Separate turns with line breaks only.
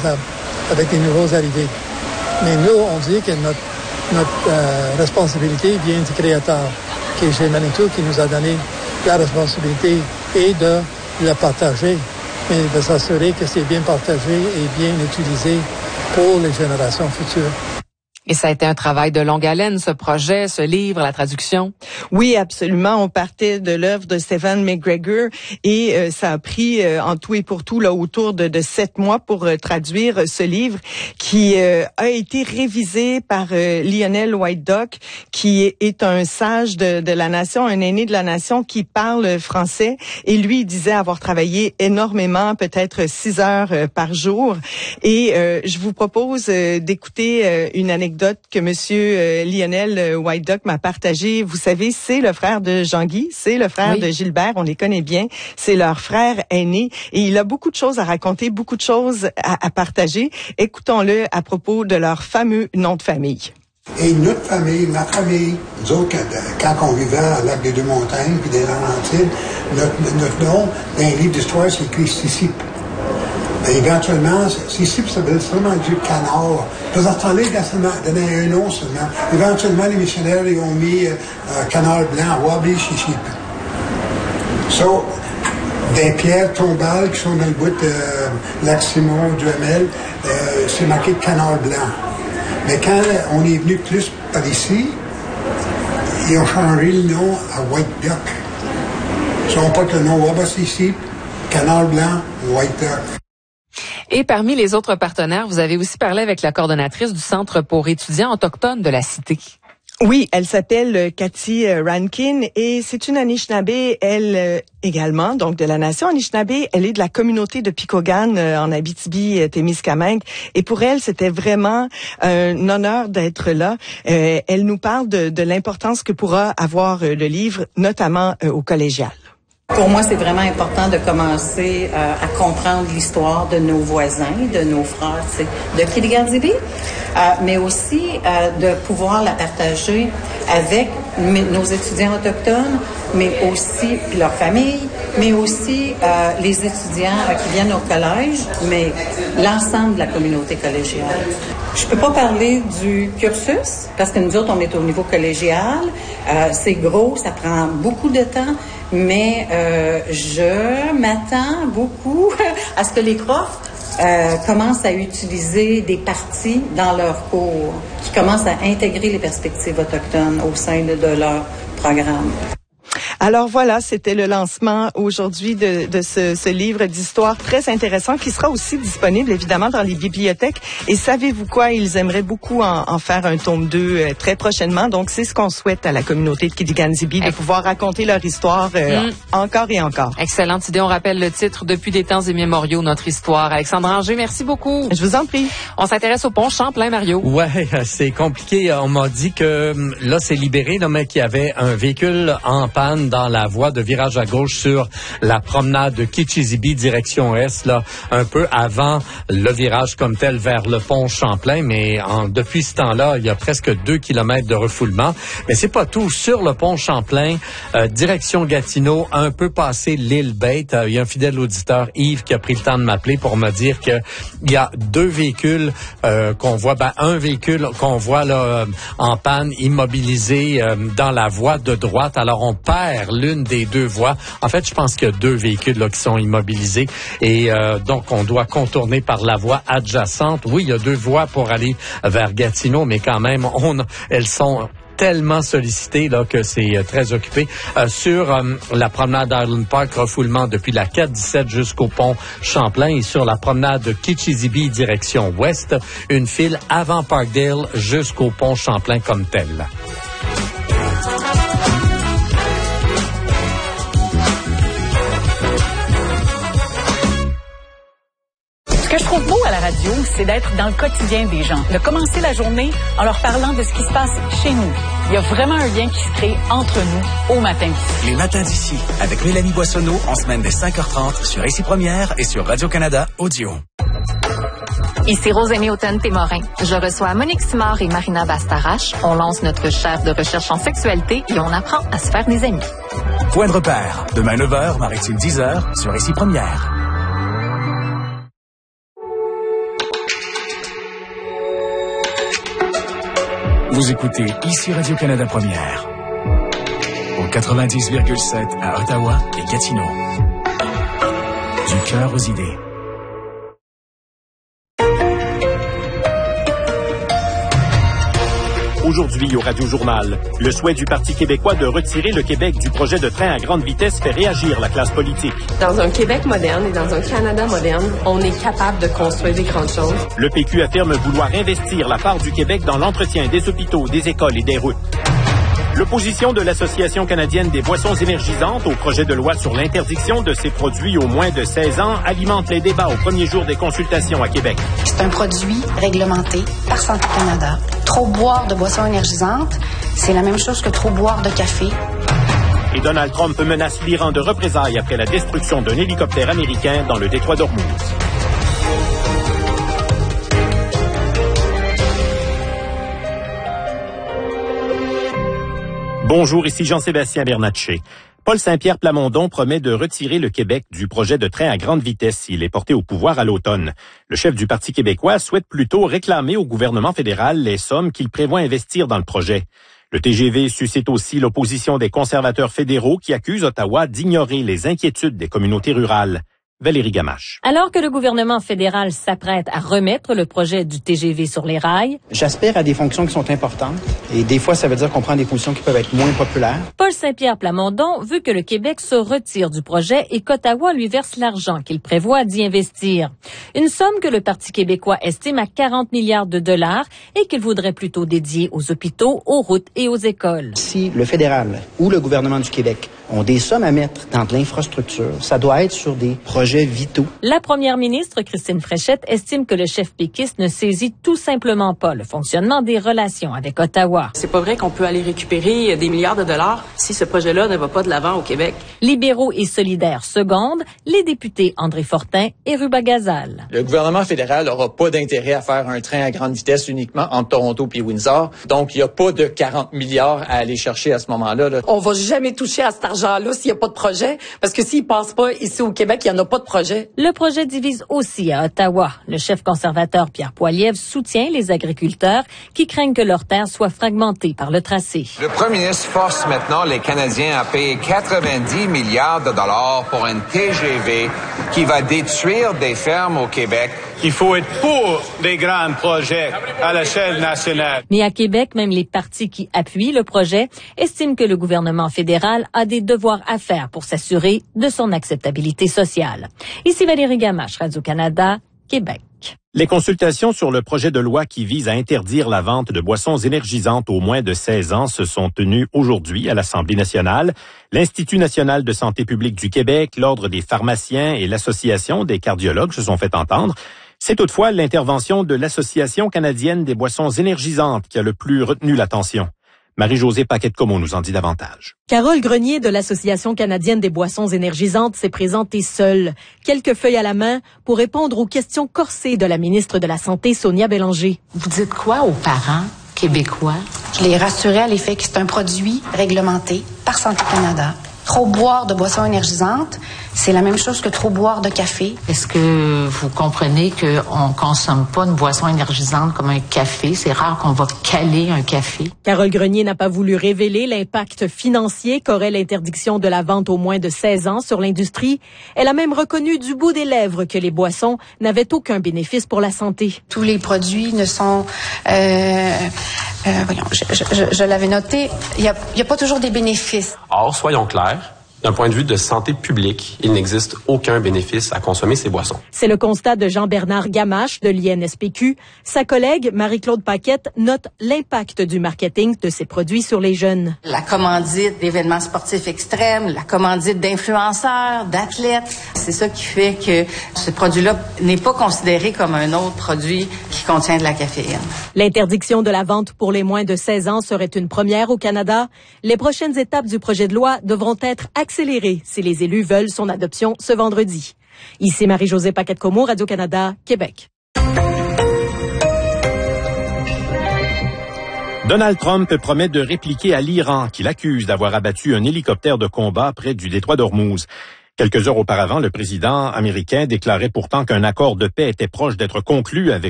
exemple, avec les nouveaux arrivés. Mais nous, on dit que notre responsabilité vient du Créateur, qui est chez Manitou, qui nous a donné la responsabilité et de le partager, mais de s'assurer que c'est bien partagé et bien utilisé pour les générations futures.
Et ça a été un travail de longue haleine, ce projet, ce livre, la traduction.
Oui, absolument. On partait de l'œuvre de Stephen McGregor et ça a pris en tout et pour tout là autour de 7 mois pour traduire ce livre qui a été révisé par Lionel White Duck, qui est un sage de la nation, un aîné de la nation qui parle français. Et lui, il disait avoir travaillé énormément, peut-être 6 heures par jour. Et je vous propose d'écouter une anecdote que Monsieur Lionel White Duck m'a partagé. Vous savez, c'est le frère de Jean-Guy, c'est le frère de Gilbert, on les connaît bien, c'est leur frère aîné et il a beaucoup de choses à raconter, beaucoup de choses à partager. Écoutons-le à propos de leur fameux nom de famille.
Et notre famille, ma famille, nous autres, quand on vivait à Lac des Deux-Montagnes puis des Laurentides, notre nom dans les livres d'histoire, c'est écrit Sisip. Mais éventuellement, Sisip, ça veut seulement dire canard. Dans ce temps-là, il donnait un nom seulement. Éventuellement, les missionnaires, ils ont mis canard blanc, Wabi Sisip. So, des pierres tombales qui sont dans le bout de Lac-Simon, Duhamel, c'est marqué canard blanc. Mais quand on est venu plus par ici, ils ont changé le nom à White Duck. Ils n'ont pas le nom Wabi Sisip, canard blanc, White Duck.
Et parmi les autres partenaires, vous avez aussi parlé avec la coordonnatrice du Centre pour étudiants autochtones de la Cité.
Oui, elle s'appelle Cathy Rankin et c'est une Anishinaabe, elle également, donc de la nation Anishinaabe. Elle est de la communauté de Picogan en Abitibi-Témiscamingue et pour elle, c'était vraiment un honneur d'être là. Elle nous parle de l'importance que pourra avoir le livre, notamment au collégial.
Pour moi, c'est vraiment important de commencer à comprendre l'histoire de nos voisins, de nos frères de Kitigan-Zibi, mais aussi de pouvoir la partager avec nos étudiants autochtones, mais aussi leurs familles, mais aussi les étudiants qui viennent au collège, mais l'ensemble de la communauté collégiale. Je peux pas parler du cursus, parce que nous autres, on est au niveau collégial. C'est gros, ça prend beaucoup de temps, mais je m'attends beaucoup à ce que les profs commencent à utiliser des parties dans leurs cours, qui commencent à intégrer les perspectives autochtones au sein de leur programme.
Alors voilà, c'était le lancement aujourd'hui de ce livre d'histoire très intéressant qui sera aussi disponible évidemment dans les bibliothèques. Et savez-vous quoi? Ils aimeraient beaucoup en faire un tome 2 très prochainement. Donc c'est ce qu'on souhaite à la communauté de Kitigan-Zibi, de pouvoir raconter leur histoire encore et encore.
Excellente idée. On rappelle le titre Depuis des temps immémoriaux, notre histoire. Alexandre Anger, merci beaucoup.
Je vous en prie.
On s'intéresse au pont Champlain, Mario.
Ouais, c'est compliqué. On m'a dit que là, c'est libéré, là, mais qu'il y avait un véhicule en panne dans la voie de virage à gauche sur la promenade de Kichizibi, direction Est, là, un peu avant le virage comme tel vers le pont Champlain. Mais depuis ce temps-là, il y a presque 2 kilomètres de refoulement. Mais c'est pas tout. Sur le pont Champlain, direction Gatineau, un peu passé l'île Bête, il y a un fidèle auditeur, Yves, qui a pris le temps de m'appeler pour me dire que il y a 2 véhicules qu'on voit, un véhicule qu'on voit là en panne, immobilisé dans la voie de droite. Alors on perd l'une des 2 voies. En fait, je pense qu'il y a 2 véhicules là qui sont immobilisés et donc on doit contourner par la voie adjacente. Oui, il y a 2 voies pour aller vers Gatineau, mais quand même, elles sont tellement sollicité là que c'est très occupé. Sur la promenade d'Island Park, refoulement depuis la 417 jusqu'au pont Champlain, et sur la promenade de Kichizibi direction ouest, une file avant Parkdale jusqu'au pont Champlain comme tel.
Ce que je trouve beau à la radio, c'est d'être dans le quotidien des gens, de commencer la journée en leur parlant de ce qui se passe chez nous. Il y a vraiment un lien qui se crée entre nous au matin.
Les matins d'ici, avec Mélanie Boissonneau, en semaine dès 5h30 sur Ici Première et sur Radio-Canada Audio.
Ici Rosémie Houghton-Témorin. Je reçois Monique Simard et Marina Bastarache. On lance notre chaire de recherche en sexualité et on apprend à se faire des amis.
Point de repère, demain 9h, Maritime 10h sur Ici Première. Vous écoutez ici Radio-Canada Première. Au 90,7 à Ottawa et Gatineau. Du cœur aux idées.
Aujourd'hui au Radio-Journal, le souhait du Parti québécois de retirer le Québec du projet de train à grande vitesse fait réagir la classe politique.
Dans un Québec moderne et dans un Canada moderne, on est capable de construire des grandes choses.
Le PQ affirme vouloir investir la part du Québec dans l'entretien des hôpitaux, des écoles et des routes. L'opposition de l'Association canadienne des boissons énergisantes au projet de loi sur l'interdiction de ces produits aux moins de 16 ans alimente les débats au premier jour des consultations à Québec.
C'est un produit réglementé par Santé Canada. Trop boire de boissons énergisantes, c'est la même chose que trop boire de café.
Et Donald Trump menace l'Iran de représailles après la destruction d'un hélicoptère américain dans le détroit d'Ormuz. Bonjour, ici Jean-Sébastien Bernatchez. Paul Saint-Pierre Plamondon promet de retirer le Québec du projet de train à grande vitesse s'il est porté au pouvoir à l'automne. Le chef du Parti québécois souhaite plutôt réclamer au gouvernement fédéral les sommes qu'il prévoit investir dans le projet. Le TGV suscite aussi l'opposition des conservateurs fédéraux qui accusent Ottawa d'ignorer les inquiétudes des communautés rurales. Valérie Gamache.
Alors que le gouvernement fédéral s'apprête à remettre le projet du TGV sur les rails,
j'aspire à des fonctions qui sont importantes et des fois ça veut dire qu'on prend des positions qui peuvent être moins populaires.
Paul Saint-Pierre Plamondon veut que le Québec se retire du projet et qu'Ottawa lui verse l'argent qu'il prévoit d'y investir. Une somme que le Parti québécois estime à 40 milliards de dollars et qu'il voudrait plutôt dédier aux hôpitaux, aux routes et aux écoles.
Si le fédéral ou le gouvernement du Québec ont des sommes à mettre dans de l'infrastructure, ça doit être sur des projets vitaux.
La première ministre, Christine Fréchette, estime que le chef péquiste ne saisit tout simplement pas le fonctionnement des relations avec Ottawa.
C'est pas vrai qu'on peut aller récupérer des milliards de dollars si ce projet-là ne va pas de l'avant au Québec.
Libéraux et solidaires seconde, les députés André Fortin et Ruba Gazal.
Le gouvernement fédéral n'aura pas d'intérêt à faire un train à grande vitesse uniquement entre Toronto et Windsor. Donc, il n'y a pas de 40 milliards à aller chercher à ce moment-là.
On va jamais toucher à cet argent-là s'il n'y a pas de projet, parce que s'il passe pas ici au Québec, il n'y en a pas de projet.
Le projet divise aussi à Ottawa. Le chef conservateur Pierre Poilievre soutient les agriculteurs qui craignent que leurs terres soient fragmentées par le tracé.
Le premier ministre force maintenant les Canadiens à payer 90 milliards de dollars pour un TGV qui va détruire des fermes au Québec.
Il faut être pour des grands projets à l'échelle nationale.
Mais à Québec, même les partis qui appuient le projet estiment que le gouvernement fédéral a des devoirs à faire pour s'assurer de son acceptabilité sociale. Ici Valérie Gamache, Radio-Canada, Québec.
Les consultations sur le projet de loi qui vise à interdire la vente de boissons énergisantes aux moins de 16 ans se sont tenues aujourd'hui à l'Assemblée nationale. L'Institut national de santé publique du Québec, l'Ordre des pharmaciens et l'Association des cardiologues se sont fait entendre. C'est toutefois l'intervention de l'Association canadienne des boissons énergisantes qui a le plus retenu l'attention. Marie-Josée Paquette-Comeau nous en dit davantage.
Carole Grenier de l'Association canadienne des boissons énergisantes s'est présentée seule, quelques feuilles à la main, pour répondre aux questions corsées de la ministre de la Santé, Sonia Bélanger.
Vous dites quoi aux parents québécois? Je les rassurais à l'effet que c'est un produit réglementé par Santé Canada. Trop boire de boissons énergisantes, c'est la même chose que trop boire de café.
Est-ce que vous comprenez qu'on consomme pas une boisson énergisante comme un café? C'est rare qu'on va caler un café.
Carole Grenier n'a pas voulu révéler l'impact financier qu'aurait l'interdiction de la vente aux moins de 16 ans sur l'industrie. Elle a même reconnu du bout des lèvres que les boissons n'avaient aucun bénéfice pour la santé.
Tous les produits ne sont... voyons, je l'avais noté, il y a pas toujours des bénéfices.
Or, soyons clairs, d'un point de vue de santé publique, il n'existe aucun bénéfice à consommer ces boissons.
C'est le constat de Jean-Bernard Gamache de l'INSPQ. Sa collègue, Marie-Claude Paquette, note l'impact du marketing de ces produits sur les jeunes.
La commandite d'événements sportifs extrêmes, la commandite d'influenceurs, d'athlètes, c'est ça qui fait que ce produit-là n'est pas considéré comme un autre produit qui contient de la caféine.
L'interdiction de la vente pour les moins de 16 ans serait une première au Canada. Les prochaines étapes du projet de loi devront être accéléré si les élus veulent son adoption ce vendredi. Ici Marie-Josée Paquette-Comeau, Radio-Canada, Québec.
Donald Trump promet de répliquer à l'Iran, qui l'accuse d'avoir abattu un hélicoptère de combat près du détroit d'Ormuz. Quelques heures auparavant, le président américain déclarait pourtant qu'un accord de paix était proche d'être conclu avec